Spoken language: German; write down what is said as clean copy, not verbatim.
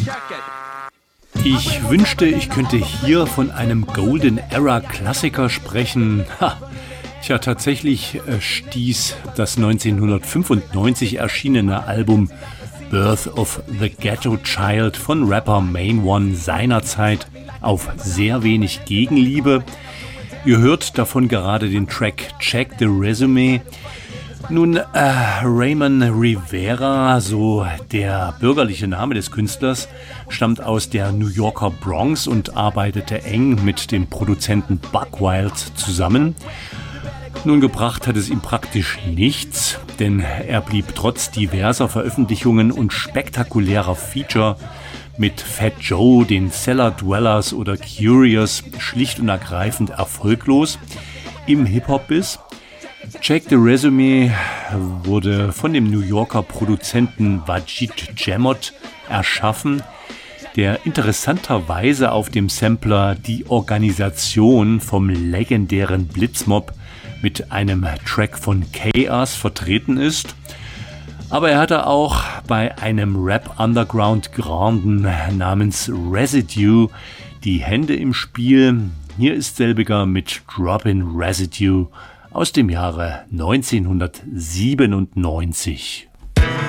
Ich wünschte, ich könnte hier von einem Golden Era Klassiker sprechen. Tja, tatsächlich stieß das 1995 erschienene Album Birth of the Ghetto Child von Rapper Main One seinerzeit auf sehr wenig Gegenliebe. Ihr hört davon gerade den Track Check the Resume. Nun, Raymond Rivera, so der bürgerliche Name des Künstlers, stammt aus der New Yorker Bronx und arbeitete eng mit dem Produzenten Buck Wild zusammen. Nun, gebracht hat es ihm praktisch nichts, denn er blieb trotz diverser Veröffentlichungen und spektakulärer Feature mit Fat Joe, den Cellar Dwellers oder Curious schlicht und ergreifend erfolglos im Hip-Hop-Biss. Check the Resume wurde von dem New Yorker Produzenten Wajid Jamot erschaffen, der interessanterweise auf dem Sampler Die Organisation vom legendären Blitzmob mit einem Track von Chaos vertreten ist. Aber er hatte auch bei einem Rap-Underground-Granden namens Residue die Hände im Spiel. Hier ist selbiger mit Drop-in Residue aus dem Jahre 1997.